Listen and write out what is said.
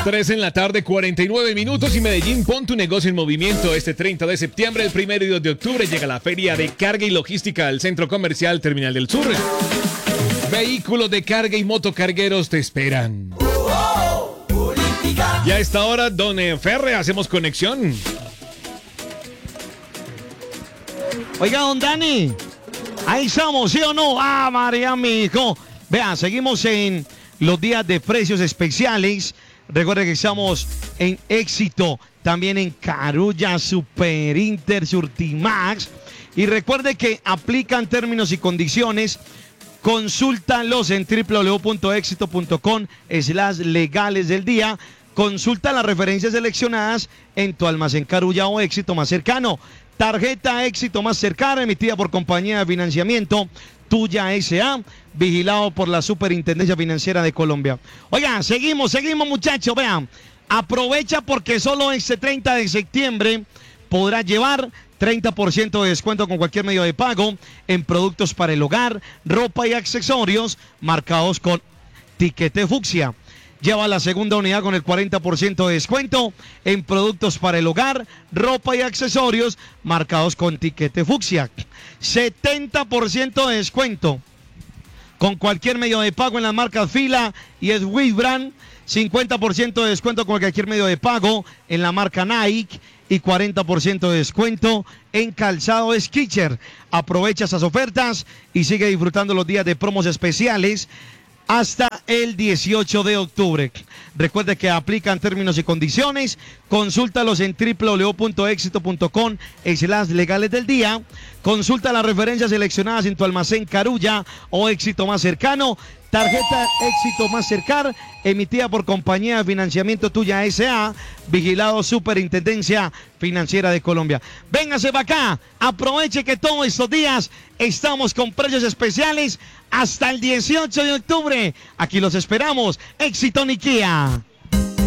3 en la tarde, 49 minutos y Medellín, pon tu negocio en movimiento. Este 30 de septiembre, el 1 y 2 de octubre llega la Feria de Carga y Logística al Centro Comercial Terminal del Sur. Vehículos de carga y motocargueros te esperan. Y a esta hora, don Ferre, hacemos conexión. Oiga, don Dani, ahí estamos, ¿sí o no? Ah, María, mi hijo. Vean, seguimos en los días de precios especiales. Recuerden que estamos en Éxito, también en Carulla, Super Inter, Surtimax. Y recuerde que aplican términos y condiciones. Consúltalos en www.exito.com/legales del día. Consulta las referencias seleccionadas en tu almacén Carulla o Éxito más cercano. Tarjeta Éxito más cercana, emitida por compañía de financiamiento Tuya S.A., vigilado por la Superintendencia Financiera de Colombia. Oigan, seguimos muchachos, vean. Aprovecha porque solo este 30 de septiembre podrás llevar 30% de descuento con cualquier medio de pago en productos para el hogar, ropa y accesorios marcados con tiquete fucsia. Lleva la segunda unidad con el 40% de descuento en productos para el hogar, ropa y accesorios marcados con tiquete fucsia. 70% de descuento con cualquier medio de pago en las marcas Fila y Swiftbrand. 50% de descuento con cualquier medio de pago en la marca Nike y 40% de descuento en calzado Skechers. Aprovecha esas ofertas y sigue disfrutando los días de promos especiales hasta el 18 de octubre. Recuerde que aplican términos y condiciones. Consúltalos en www.exito.com/legales del día. Consulta las referencias seleccionadas en tu almacén Carulla o Éxito más cercano. Tarjeta Éxito más cercana, emitida por compañía de financiamiento Tuya S.A., vigilado Superintendencia Financiera de Colombia. Véngase para acá, aproveche que todos estos días estamos con precios especiales hasta el 18 de octubre. Aquí los esperamos. Éxito Nikia.